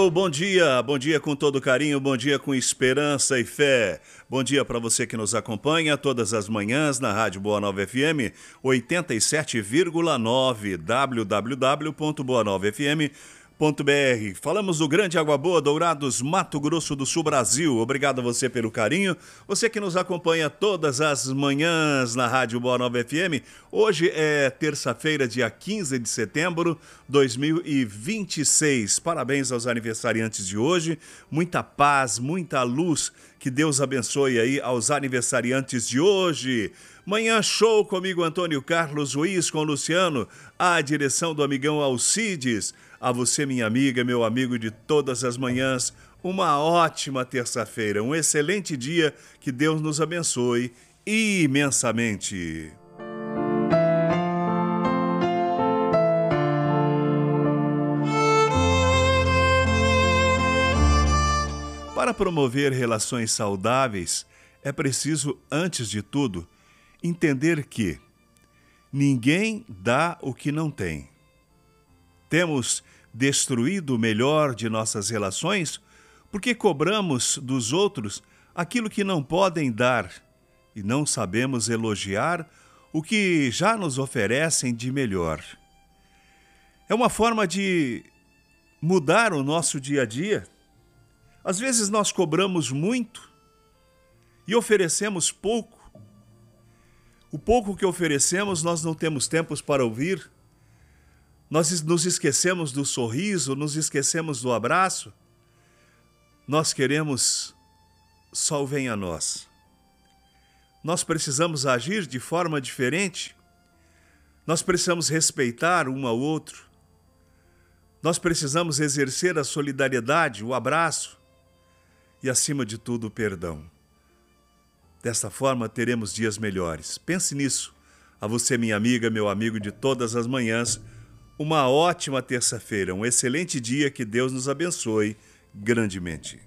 Alô, bom dia com todo carinho, bom dia com esperança e fé. Bom dia para você que nos acompanha todas as manhãs na Rádio Boa Nova FM 87,9 www.boanovafm.br. Falamos do Grande Água Boa, Dourados, Mato Grosso do Sul, Brasil. Obrigado a você pelo carinho. Você que nos acompanha todas as manhãs na Rádio Boa Nova FM. Hoje é terça-feira, dia 15 de setembro de 2026. Parabéns aos aniversariantes de hoje. Muita paz, muita luz. Que Deus abençoe aí aos aniversariantes de hoje. Manhã show comigo, Antônio Carlos Ruiz, com o Luciano, a direção do amigão Alcides. A você, minha amiga, meu amigo de todas as manhãs, uma ótima terça-feira, um excelente dia, que Deus nos abençoe imensamente. Para promover relações saudáveis, é preciso, antes de tudo, entender que ninguém dá o que não tem. Temos destruído o melhor de nossas relações porque cobramos dos outros aquilo que não podem dar e não sabemos elogiar o que já nos oferecem de melhor. É uma forma de mudar o nosso dia a dia. Às vezes nós cobramos muito e oferecemos pouco. O pouco que oferecemos nós não temos tempos para ouvir. Nós nos esquecemos do sorriso, nos esquecemos do abraço. Nós queremos só o vem a nós. Nós precisamos agir de forma diferente. Nós precisamos respeitar um ao outro. Nós precisamos exercer a solidariedade, o abraço e, acima de tudo, o perdão. Desta forma, teremos dias melhores. Pense nisso. A você, minha amiga, meu amigo de todas as manhãs, uma ótima terça-feira, um excelente dia, que Deus nos abençoe grandemente.